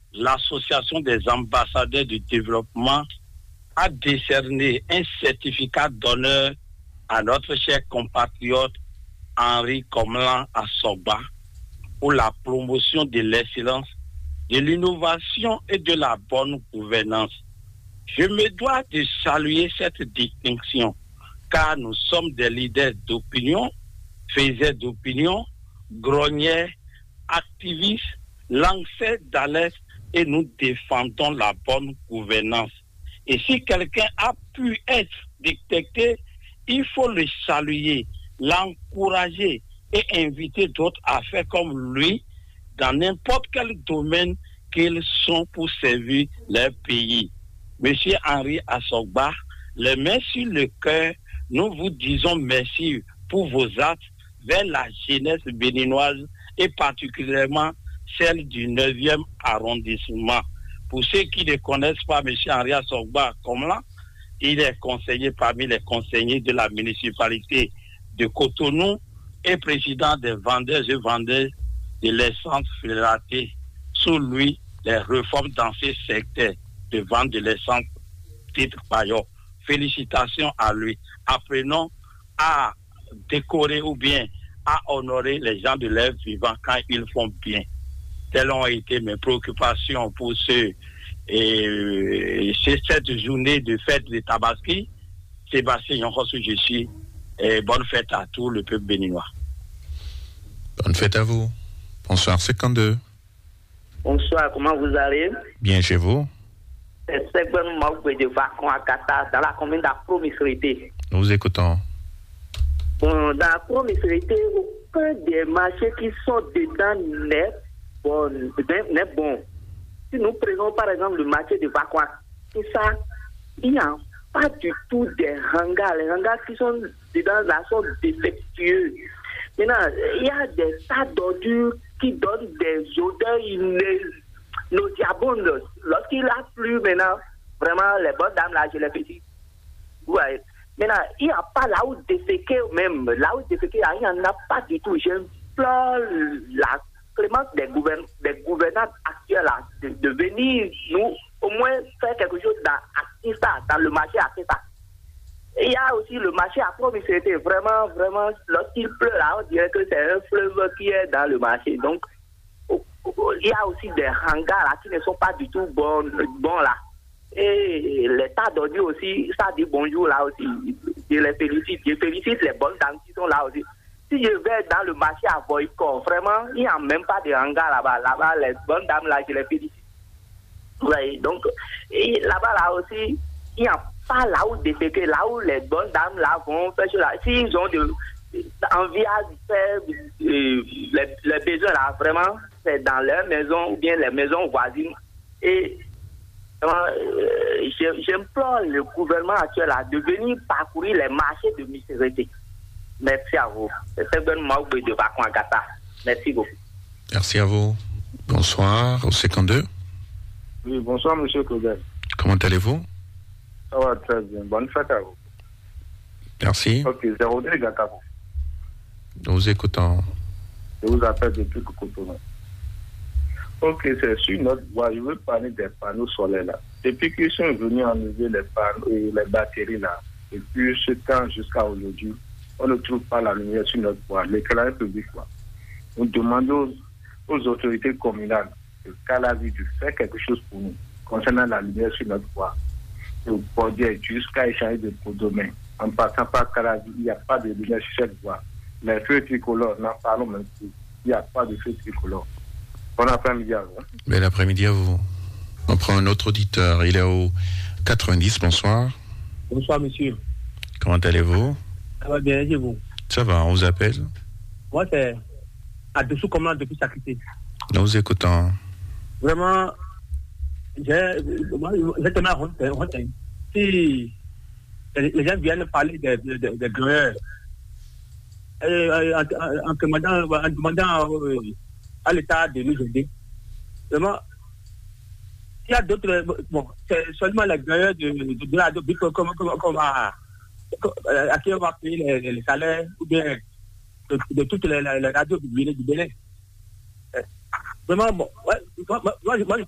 l'Association des ambassadeurs du développement a décerné un certificat d'honneur à notre cher compatriote Henri Komlan Asogba pour la promotion de l'excellence, de l'innovation et de la bonne gouvernance. Je me dois de saluer cette distinction car nous sommes des leaders d'opinion, faiseurs d'opinion, grogniers, activistes, lanceurs d'alerte et nous défendons la bonne gouvernance. Et si quelqu'un a pu être détecté, il faut le saluer, l'encourager et inviter d'autres à faire comme lui dans n'importe quel domaine qu'ils sont pour servir leur pays. Monsieur Henri Asogba, les mains sur le cœur, nous vous disons merci pour vos actes vers la jeunesse béninoise et particulièrement celle du 9e arrondissement. Pour ceux qui ne connaissent pas M. Henri Asogba Komlan, il est conseiller parmi les conseillers de la municipalité de Cotonou et président des vendeurs et vendeuses de l'essence fédératée. Sous lui, les réformes dans ces secteurs de vente de l'essence titre Payo. Félicitations à lui. Apprenons à décorer ou bien à honorer les gens de leur vivant quand ils font bien. Telles ont été mes préoccupations pour cette journée de fête de Tabaski. Sébastien Yonkosu, je suis. Et bonne fête à tout le peuple béninois. Bonne fête à vous. Bonsoir 52. Bonsoir, comment vous allez? Bien chez vous. C'est simplement de vacances à Qatar, dans la commune d'Afro-Misérité. Nous vous écoutons. Bon, dans l'Afro-Misérité, aucun des marchés qui sont dedans n'est bon. Si nous prenons par exemple le marché de vacances, tout ça, il n'y a pas du tout des hangars. Les hangars qui sont dedans là sont défectueux. Maintenant, il y a des tas d'ordures qui donnent des odeurs nauséabondes. Lorsqu'il a plu maintenant, vraiment, les bonnes dames là, je les félicite. Ouais. Maintenant, il n'y a pas là où déféquer même. Là où déféquer, il n'y en a pas du tout. J'implore la clémence des gouvernants actuels là, de venir nous au moins faire quelque chose dans le marché à ça. Et il y a aussi le marché à Afro-Misérité. Vraiment, lorsqu'il pleut là, on dirait que c'est un fleuve qui est dans le marché. Donc, il y a aussi des hangars là qui ne sont pas du tout bons là. Et les tas d'ordures aussi, ça dit bonjour là aussi. Je les félicite. Je félicite les bonnes dames qui sont là aussi. Si je vais dans le marché à Boycott, vraiment, il n'y a même pas de hangar là-bas. Là-bas, les bonnes dames là, je les félicite. Oui, donc, et là-bas là aussi, il n'y a pas là où déféquer, là où les bonnes dames là vont faire cela. S'ils ont envie à faire les besoins là, vraiment, c'est dans leur maison ou bien les maisons voisines. Et j'implore le gouvernement actuel là, de venir parcourir les marchés de Misérité. Merci à vous. C'est un bon moment de vacances à Qatar. Merci beaucoup. Merci à vous. Bonsoir, au 52. Oui, bonsoir, monsieur Koudel. Comment allez-vous? Ça va très bien. Bonne fête à vous. Merci. Ok, 02 Gatabo. Nous vous écoutons. Je vous appelle depuis Cotonou. Ok, c'est sur notre voie. Je veux parler des panneaux solaires là. Depuis qu'ils sont venus enlever les panneaux et les batteries là, depuis ce temps jusqu'à aujourd'hui, on ne trouve pas la lumière sur notre voie. L'éclairage public, quoi. Nous demandons aux autorités communales de Calavi de faire quelque chose pour nous concernant la lumière sur notre voie. Au Bordier jusqu'à échanger de domaine. En passant par Calavi, il n'y a pas de lumière sur cette voie. Les feux tricolores, n'en parlons même plus. Il n'y a pas de feux tricolores. Bon après-midi à vous. Bel après-midi à vous. On prend un autre auditeur. Il est au 90. Bonsoir. Bonsoir, monsieur. Comment allez-vous? Ça va bien, et vous? Ça va, on vous appelle? Moi, c'est à-dessous comment depuis Sacré. Nous vous écoutons. Vraiment, j'ai tellement honte. Si les gens viennent parler des greurs, en demandant à l'État de nous aider, vraiment, il y a d'autres, bon, c'est seulement les greurs de la à qui on va payer les salaires ou bien de toutes les radios du Bénin. Vraiment, bon, moi je